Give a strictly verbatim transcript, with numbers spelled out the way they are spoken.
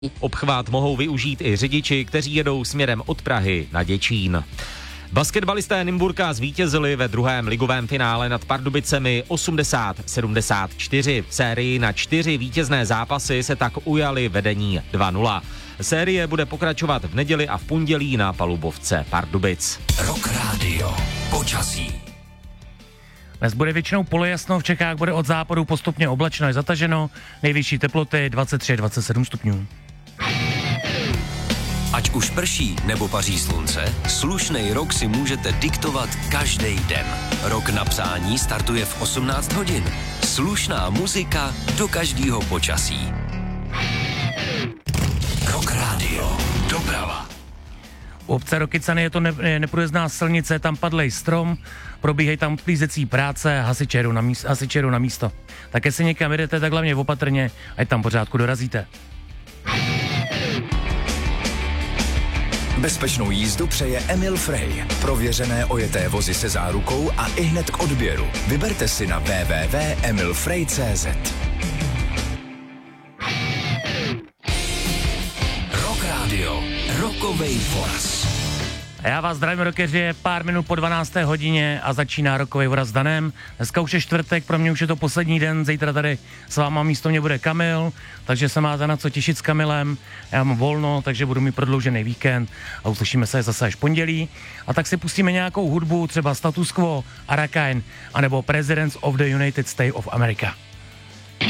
Obchvat mohou využít i řidiči, kteří jedou směrem od Prahy na Děčín. Basketbalisté Nymburka zvítězili ve druhém ligovém finále nad Pardubicemi osmdesát sedmdesát čtyři. V sérii na čtyři vítězné zápasy se tak ujali vedení dva nula. Série bude pokračovat v neděli a v pondělí na palubovce Pardubic. Rock Radio. Počasí. Dnes bude většinou polojasno, v Čechách bude od západu postupně oblačno až zataženo, nejvyšší teploty dvacet tři až dvacet sedm stupňů. Ať už prší nebo paří slunce, slušnej rok si můžete diktovat každý den. Rok na psání startuje v osmnáct hodin. Slušná muzika do každého počasí. Rock Radio. Doprava. U obce Rokycany je to ne- neprůjezdná silnice, tam padlej strom, probíhají tam uklízecí práce, hasiči jedou na, míst- hasiči jedou na místo. Také si někam jedete, tak hlavně opatrně, ať tam pořádku dorazíte. Bezpečnou jízdu přeje Emil Frey. Prověřené ojeté vozy se zárukou a ihned k odběru. Vyberte si na w w w tečka emil frey tečka c z. Rock Radio. Rockovej voraz. A já vás zdravím, rockeři, je pár minut po dvanácté hodině a začíná Rockovej voraz s Danem. Dneska už je čtvrtek, pro mě už je to poslední den, zítra tady s váma místo mě bude Kamil, takže se máte na co těšit s Kamilem. Já mám volno, takže budu mít prodloužený víkend a uslyšíme se zase až pondělí. A tak si pustíme nějakou hudbu, třeba Status Quo, Arrakine, anebo Presidents of the United States of America.